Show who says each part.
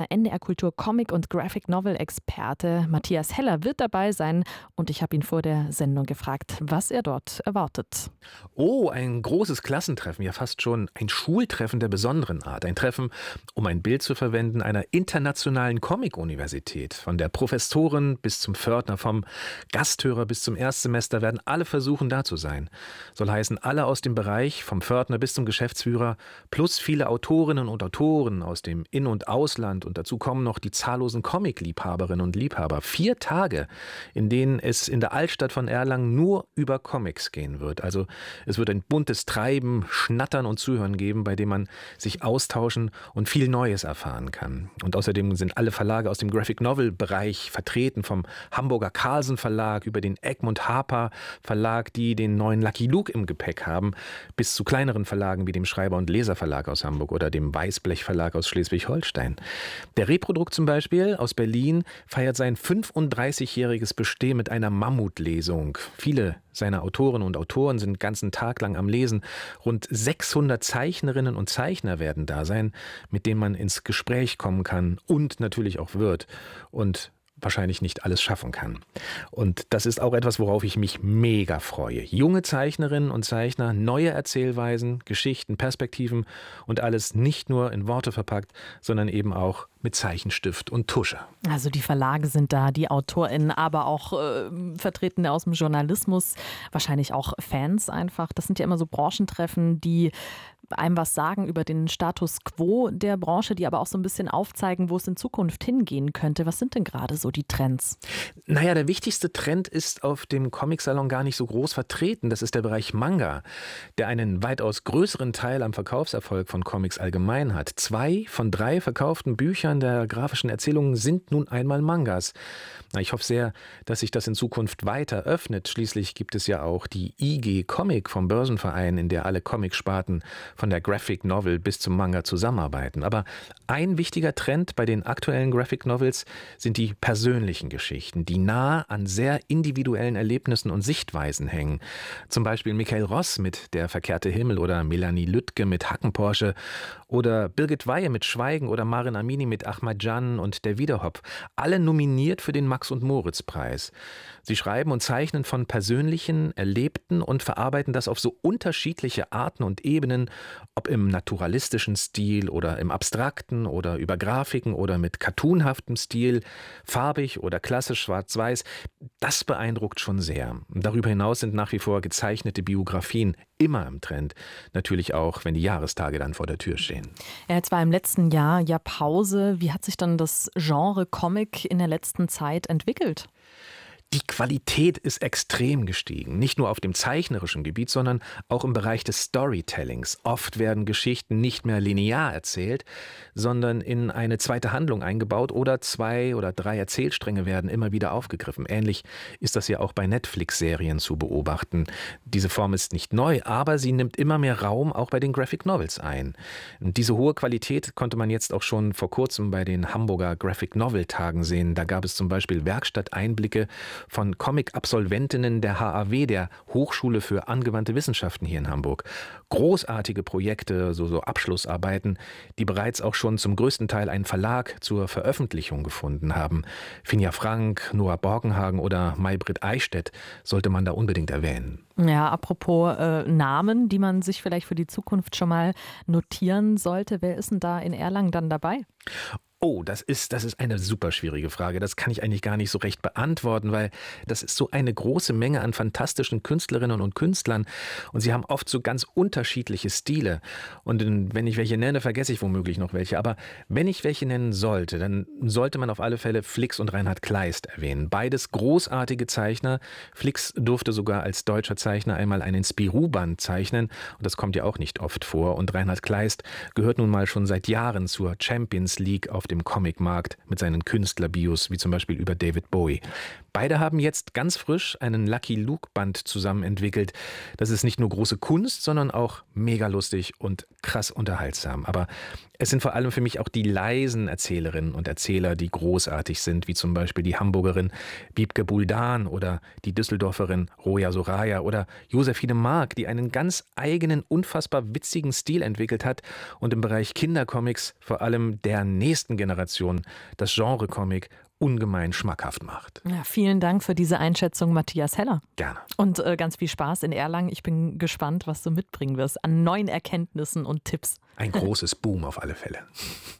Speaker 1: Der NDR Kultur Comic- und Graphic-Novel-Experte Matthias Heller wird dabei sein und ich habe ihn vor der Sendung gefragt, was er dort erwartet.
Speaker 2: Oh, ein großes Klassentreffen, ja fast schon ein Schultreffen der besonderen Art. Ein Treffen, um ein Bild zu verwenden, einer internationalen Comic-Universität. Von der Professorin bis zum Pförtner, vom Gasthörer bis zum Erstsemester werden alle versuchen, da zu sein. Soll heißen, alle aus dem Bereich, vom Pförtner bis zum Geschäftsführer, plus viele Autorinnen und Autoren aus dem In- und Ausland. Und dazu kommen noch die zahllosen Comic-Liebhaberinnen und Liebhaber. 4 Tage, in denen es in der Altstadt von Erlangen nur über Comics gehen wird. Also es wird ein buntes Treiben, Schnattern und Zuhören geben, bei dem man sich austauschen und viel Neues erfahren kann. Und außerdem sind alle Verlage aus dem Graphic-Novel-Bereich vertreten, vom Hamburger Carlsen Verlag über den Egmont Harper Verlag, die den neuen Lucky Luke im Gepäck haben, bis zu kleineren Verlagen wie dem Schreiber- und Leserverlag aus Hamburg oder dem Weißblech Verlag aus Schleswig-Holstein. Der Reprodruck zum Beispiel aus Berlin feiert sein 35-jähriges Bestehen mit einer Mammutlesung. Viele seiner Autorinnen und Autoren sind den ganzen Tag lang am Lesen. Rund 600 Zeichnerinnen und Zeichner werden da sein, mit denen man ins Gespräch kommen kann und natürlich auch wird und wahrscheinlich nicht alles schaffen kann. Und das ist auch etwas, worauf ich mich mega freue. Junge Zeichnerinnen und Zeichner, neue Erzählweisen, Geschichten, Perspektiven und alles nicht nur in Worte verpackt, sondern eben auch mit Zeichenstift und Tusche.
Speaker 1: Also die Verlage sind da, die AutorInnen, aber auch Vertretene aus dem Journalismus, wahrscheinlich auch Fans einfach. Das sind ja immer so Branchentreffen, die einem was sagen über den Status quo der Branche, die aber auch so ein bisschen aufzeigen, wo es in Zukunft hingehen könnte. Was sind denn gerade so die Trends?
Speaker 2: Naja, der wichtigste Trend ist auf dem Comic-Salon gar nicht so groß vertreten. Das ist der Bereich Manga, der einen weitaus größeren Teil am Verkaufserfolg von Comics allgemein hat. 2 von 3 verkauften Büchern der grafischen Erzählungen sind nun einmal Mangas. Ich hoffe sehr, dass sich das in Zukunft weiter öffnet. Schließlich gibt es ja auch die IG Comic vom Börsenverein, in der alle Comicsparten von der Graphic Novel bis zum Manga zusammenarbeiten. Aber ein wichtiger Trend bei den aktuellen Graphic Novels sind die persönlichen Geschichten, die nah an sehr individuellen Erlebnissen und Sichtweisen hängen. Zum Beispiel Michael Ross mit Der verkehrte Himmel oder Melanie Lüttke mit Hackenporsche oder Birgit Weihe mit Schweigen oder Marin Amini mit Ahmadjan und Der Wiederhopf. Alle nominiert für den Max-und-Moritz-Preis. Sie schreiben und zeichnen von Persönlichen, Erlebten und verarbeiten das auf so unterschiedliche Arten und Ebenen, ob im naturalistischen Stil oder im abstrakten oder über Grafiken oder mit cartoonhaftem Stil, farbig oder klassisch schwarz-weiß. Das beeindruckt schon sehr. Darüber hinaus sind nach wie vor gezeichnete Biografien immer im Trend. Natürlich auch, wenn die Jahrestage dann vor der Tür stehen.
Speaker 1: Ja, jetzt war im letzten Jahr ja Pause. Wie hat sich dann das Genre Comic in der letzten Zeit entwickelt?
Speaker 2: Die Qualität ist extrem gestiegen, nicht nur auf dem zeichnerischen Gebiet, sondern auch im Bereich des Storytellings. Oft werden Geschichten nicht mehr linear erzählt, sondern in eine zweite Handlung eingebaut oder 2 oder 3 Erzählstränge werden immer wieder aufgegriffen. Ähnlich ist das ja auch bei Netflix-Serien zu beobachten. Diese Form ist nicht neu, aber sie nimmt immer mehr Raum auch bei den Graphic Novels ein. Und diese hohe Qualität konnte man jetzt auch schon vor kurzem bei den Hamburger Graphic Novel Tagen sehen. Da gab es zum Beispiel Werkstatteinblicke von Comic-Absolventinnen der HAW, der Hochschule für angewandte Wissenschaften hier in Hamburg. Großartige Projekte, so Abschlussarbeiten, die bereits auch schon zum größten Teil einen Verlag zur Veröffentlichung gefunden haben. Finja Frank, Noah Borkenhagen oder Maybrit Eichstädt sollte man da unbedingt erwähnen.
Speaker 1: Ja, apropos Namen, die man sich vielleicht für die Zukunft schon mal notieren sollte. Wer ist denn da in Erlangen dann dabei?
Speaker 2: Oh, das ist eine super schwierige Frage. Das kann ich eigentlich gar nicht so recht beantworten, weil das ist so eine große Menge an fantastischen Künstlerinnen und Künstlern und sie haben oft so ganz unterschiedliche Stile. Und wenn ich welche nenne, vergesse ich womöglich noch welche. Aber wenn ich welche nennen sollte, dann sollte man auf alle Fälle Flix und Reinhard Kleist erwähnen. Beides großartige Zeichner. Flix durfte sogar als deutscher Zeichner einmal einen Spirou-Band zeichnen und das kommt ja auch nicht oft vor. Und Reinhard Kleist gehört nun mal schon seit Jahren zur Champions League auf dem Comicmarkt mit seinen Künstlerbios, wie zum Beispiel über David Bowie. Beide haben jetzt ganz frisch einen Lucky Luke-Band zusammen entwickelt. Das ist nicht nur große Kunst, sondern auch mega lustig und krass unterhaltsam. Aber es sind vor allem für mich auch die leisen Erzählerinnen und Erzähler, die großartig sind, wie zum Beispiel die Hamburgerin Wiebke Buldan oder die Düsseldorferin Roja Soraya oder Josephine Mark, die einen ganz eigenen, unfassbar witzigen Stil entwickelt hat und im Bereich Kindercomics vor allem der nächsten Generation das Genre-Comic ungemein schmackhaft macht.
Speaker 1: Ja, vielen Dank für diese Einschätzung, Matthias Heller.
Speaker 2: Gerne.
Speaker 1: Und ganz viel Spaß in Erlangen. Ich bin gespannt, was du mitbringen wirst an neuen Erkenntnissen und Tipps.
Speaker 2: Ein großes Boom auf alle Fälle.